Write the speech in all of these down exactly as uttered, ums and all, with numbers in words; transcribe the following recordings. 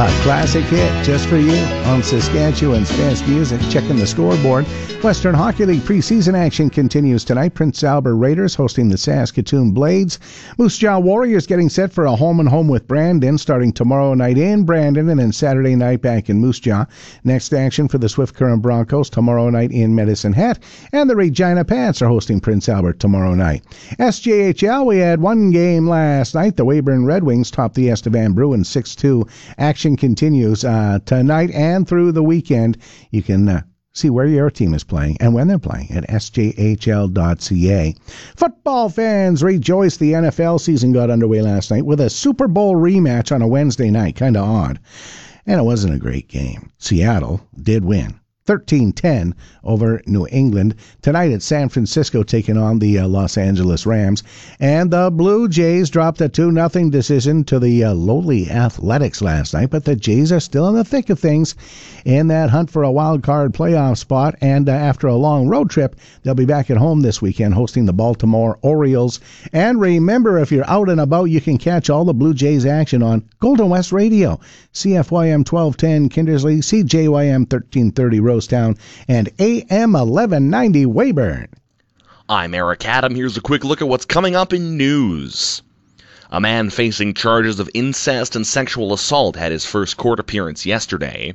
A classic hit just for you on Saskatchewan's best music. Checking the scoreboard. Western Hockey League preseason action continues tonight. Prince Albert Raiders hosting the Saskatoon Blades. Moose Jaw Warriors getting set for a home-and-home with Brandon starting tomorrow night in Brandon and then Saturday night back in Moose Jaw. Next action for the Swift Current Broncos tomorrow night in Medicine Hat. And the Regina Pats are hosting Prince Albert tomorrow night. S J H L, we had one game last night. The Weyburn Red Wings topped the Estevan Bruins six two. Action continues uh, tonight and through the weekend. You can uh, see where your team is playing and when they're playing at S J H L dot C A. Football fans rejoice. The N F L season got underway last night with a Super Bowl rematch on a Wednesday night. Kind of odd. And it wasn't a great game. Seattle did win. thirteen ten over New England. Tonight at San Francisco taking on the uh, Los Angeles Rams. And the Blue Jays dropped a two nothing decision to the uh, lowly Athletics last night. But the Jays are still in the thick of things in that hunt for a wild card playoff spot. And uh, after a long road trip, they'll be back at home this weekend hosting the Baltimore Orioles. And remember, if you're out and about, you can catch all the Blue Jays action on Golden West Radio. C F Y M twelve ten Kindersley, C J Y M thirteen thirty Rosetown, and A M eleven ninety Weyburn. I'm Eric Adam. Here's a quick look at what's coming up in news. A man facing charges of incest and sexual assault had his first court appearance yesterday.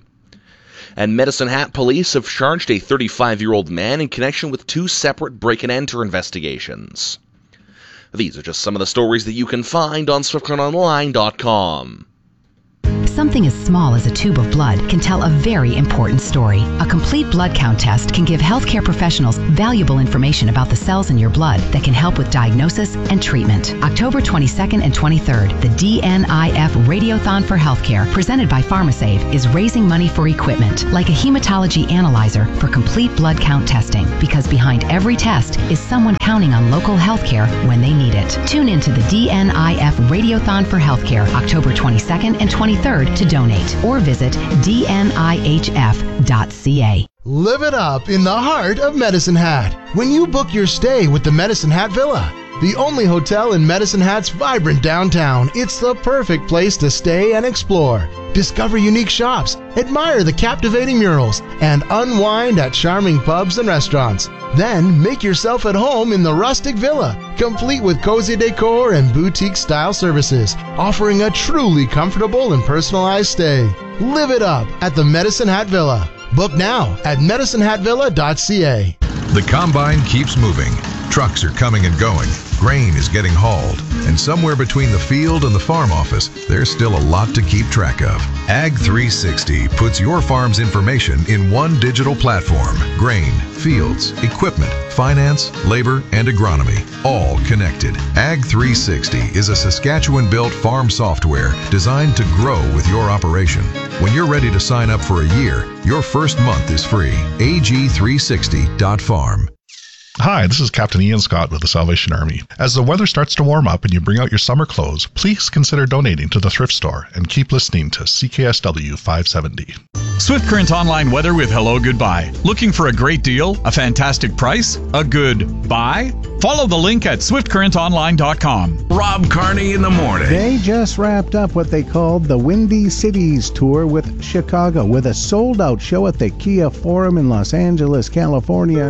And Medicine Hat police have charged a thirty-five-year-old man in connection with two separate break-and-enter investigations. These are just some of the stories that you can find on swift current online dot com. Something as small as a tube of blood can tell a very important story. A complete blood count test can give healthcare professionals valuable information about the cells in your blood that can help with diagnosis and treatment. October twenty-second and twenty-third, the D N I F Radiothon for Healthcare, presented by PharmaSave, is raising money for equipment like a hematology analyzer for complete blood count testing, because behind every test is someone counting on local healthcare when they need it. Tune in to the D N I F Radiothon for Healthcare, October twenty-second and twenty-third to donate, or visit D N I H F dot C A. Live it up in the heart of Medicine Hat when you book your stay with the Medicine Hat Villa. The only hotel in Medicine Hat's vibrant downtown, it's the perfect place to stay and explore. Discover unique shops, admire the captivating murals, and unwind at charming pubs and restaurants. Then make yourself at home in the rustic villa, complete with cozy decor and boutique-style services, offering a truly comfortable and personalized stay. Live it up at the Medicine Hat Villa. Book now at medicine hat villa dot C A. The combine keeps moving. Trucks are coming and going. Grain is getting hauled. And somewhere between the field and the farm office, there's still a lot to keep track of. Ag three sixty puts your farm's information in one digital platform. Grain, fields, equipment, finance, labor, and agronomy, all connected. Ag three sixty is a Saskatchewan-built farm software designed to grow with your operation. When you're ready to sign up for a year, your first month is free. A G three sixty dot farm. Hi, this is Captain Ian Scott with the Salvation Army. As the weather starts to warm up and you bring out your summer clothes, please consider donating to the thrift store and keep listening to C K S W five seventy. Swift Current Online weather with Hello Goodbye. Looking for a great deal? A fantastic price? A good buy? Follow the link at swift current online dot com. Rob Carney in the morning. They just wrapped up what they called the Windy Cities Tour with Chicago, with a sold-out show at the Kia Forum in Los Angeles, California.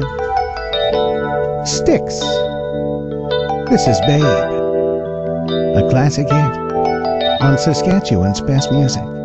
Styx. This is Babe, a classic hit on Saskatchewan's best music.